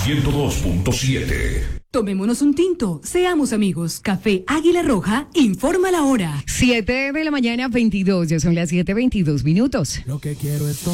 102.7. Tomémonos un tinto, seamos amigos. Café Águila Roja informa la hora. 7 de la mañana, 22, ya son las 7:22 minutos. Lo que quiero es